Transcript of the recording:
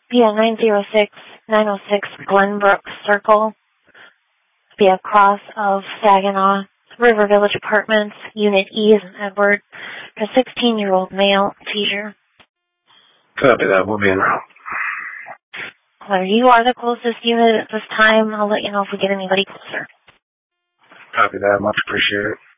Yeah, 906 Glenbrook Circle. Be across of Saginaw. River Village Apartments, Unit E is in Edward. A 16-year-old male seizure. Copy that. We'll be in route. Well, you are the closest unit at this time. I'll let you know if we get anybody closer. Copy that. Much appreciated.